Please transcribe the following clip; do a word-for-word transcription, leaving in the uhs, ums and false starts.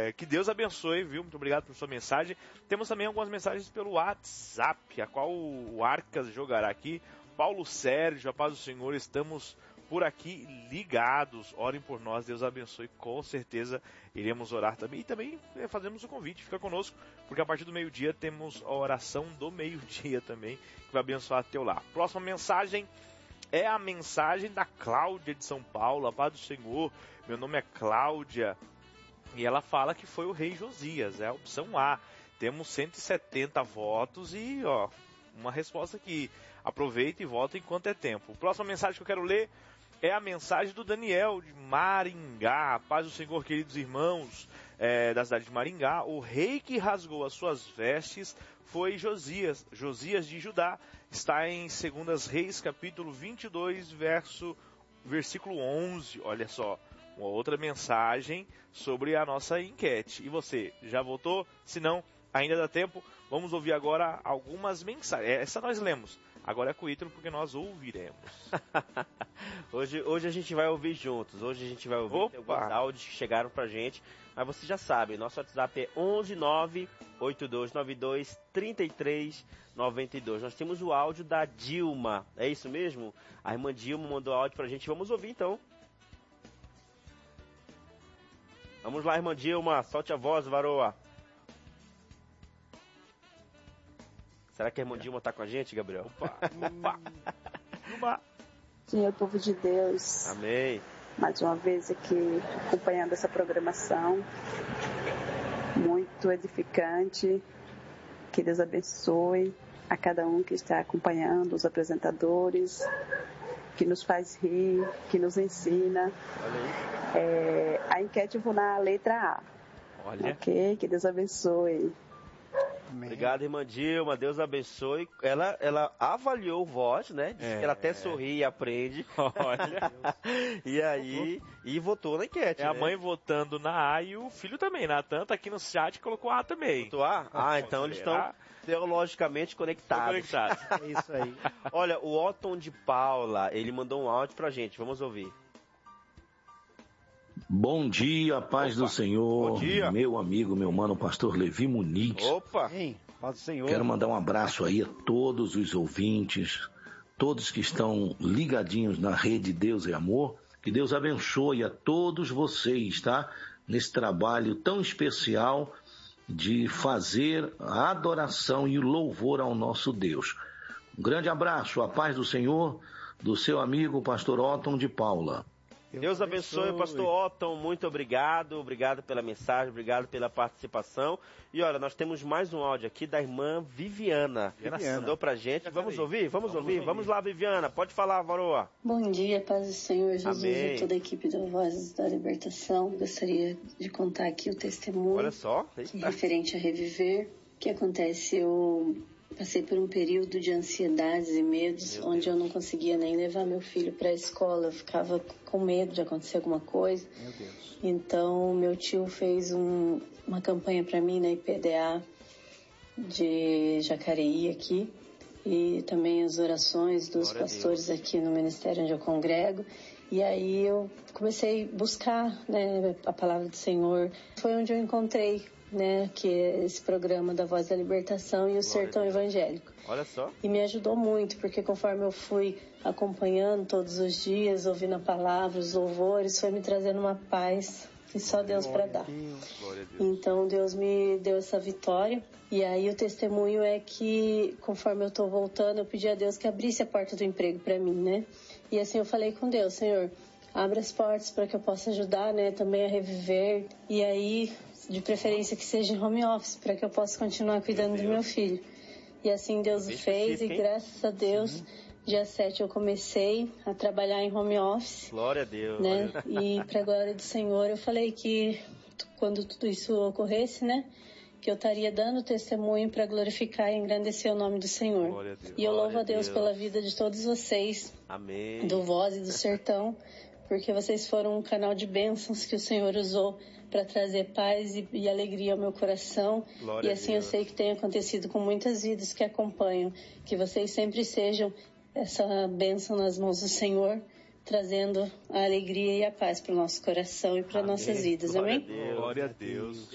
É, que Deus abençoe, viu? Muito obrigado por sua mensagem. Temos também algumas mensagens pelo WhatsApp, a qual o Arcas jogará aqui. Paulo Sérgio, a paz do Senhor, estamos por aqui ligados. Orem por nós, Deus abençoe. Com certeza iremos orar também. E também é, fazemos o convite, fica conosco, porque a partir do meio-dia temos a oração do meio-dia também, que vai abençoar teu lar. Próxima mensagem é a mensagem da Cláudia de São Paulo. A paz do Senhor, meu nome é Cláudia. E ela fala que foi o rei Josias, é a opção A. Temos cento e setenta votos e, ó, uma resposta aqui. Aproveita e vota enquanto é tempo. A próxima mensagem que eu quero ler é a mensagem do Daniel de Maringá. A paz do Senhor, queridos irmãos é, da cidade de Maringá. O rei que rasgou as suas vestes foi Josias, Josias de Judá. Está em Segundas Reis, capítulo vinte e dois, verso, versículo onze. Olha só, uma outra mensagem sobre a nossa enquete. E você, já votou? Se não, ainda dá tempo. Vamos ouvir agora algumas mensagens. Essa nós lemos. Agora é com o Ítalo, porque nós ouviremos. hoje, hoje a gente vai ouvir juntos. Hoje a gente vai ouvir Opa. alguns áudios que chegaram pra gente. Mas você já sabe, nosso WhatsApp é onze nove oito dois nove dois três três nove dois. Nós temos o áudio da Dilma. É isso mesmo? A irmã Dilma mandou áudio pra gente. Vamos ouvir então. Vamos lá, irmã Dilma. Solte a voz, varoa. Será que a irmã Dilma está com a gente, Gabriel? Opa, opa, opa. Senhor, povo de Deus. Amém. Mais uma vez aqui, acompanhando essa programação. Muito edificante. Que Deus abençoe a cada um que está acompanhando, os apresentadores, que nos faz rir, que nos ensina. Olha aí. É, a enquete eu vou na letra A. Olha. Ok? Que Deus abençoe. Amém. Obrigado, irmã Dilma, Deus abençoe. Ela, ela avaliou o voto, né? Disse é, que ela até é. sorri e aprende. Olha. E aí, e votou na enquete. É né? a mãe votando na A e o filho também. Natan tá aqui no chat colocou A também. Votou A? Ah, então eles estão teologicamente conectados. conectados. É isso aí. Olha, o Otton de Paula, ele mandou um áudio pra gente. Vamos ouvir. Bom dia, paz Opa. do Senhor, Bom dia. meu amigo, meu mano, pastor Levi Muniz. Opa! Ei, paz do Senhor. Quero mandar um abraço aí a todos os ouvintes, todos que estão ligadinhos na rede Deus é Amor. Que Deus abençoe a todos vocês, tá? Nesse trabalho tão especial de fazer a adoração e o louvor ao nosso Deus. Um grande abraço, a paz do Senhor, do seu amigo pastor Otton de Paula. Deus abençoe, pastor Otton, muito obrigado, obrigado pela mensagem, obrigado pela participação. E olha, nós temos mais um áudio aqui da irmã Viviana. Viviana mandou pra gente, vamos ouvir, vamos, vamos ouvir, ouvir, vamos lá, Viviana, pode falar, varoa. Bom dia, paz do Senhor Jesus. Amém. E toda a equipe do Vozes da Libertação. Gostaria de contar aqui o testemunho. Olha só. Que, referente a reviver. O que acontece, eu passei por um período de ansiedades e medos, meu onde Deus. Eu não conseguia nem levar meu filho para a escola, eu ficava com medo de acontecer alguma coisa. Meu Deus. Então, meu tio fez um, uma campanha para mim na I P D A de Jacareí aqui, e também as orações dos Glória pastores aqui no ministério onde eu congrego. E aí eu comecei a buscar, né, a palavra do Senhor. Foi onde eu encontrei, né, que é esse programa da Voz da Libertação e o Glória Sertão Evangélico. Olha só. E me ajudou muito, porque conforme eu fui acompanhando todos os dias, ouvindo a palavra, os louvores, foi me trazendo uma paz que só Deus para dar. Deus. Então Deus me deu essa vitória. E aí o testemunho é que, conforme eu tô voltando, eu pedi a Deus que abrisse a porta do emprego para mim, né? E assim eu falei com Deus, Senhor, abre as portas para que eu possa ajudar, né, também a reviver. E aí, de preferência que seja em home office, para que eu possa continuar cuidando do meu filho. E assim Deus o fez, e graças a Deus, Sim. dia sete eu comecei a trabalhar em home office. Glória a Deus. Né? E para a glória do Senhor, eu falei que quando tudo isso ocorresse, né, que eu estaria dando testemunho para glorificar e engrandecer o nome do Senhor. Glória a Deus. E eu Glória louvo a Deus, Deus pela vida de todos vocês. Amém. Do Voz e do Sertão, porque vocês foram um canal de bênçãos que o Senhor usou para trazer paz e, e alegria ao meu coração. Glória e assim eu sei que tem acontecido com muitas vidas que acompanham, que vocês sempre sejam essa bênção nas mãos do Senhor, trazendo a alegria e a paz para o nosso coração e para nossas vidas. Glória Amém? a Deus. Glória a Deus.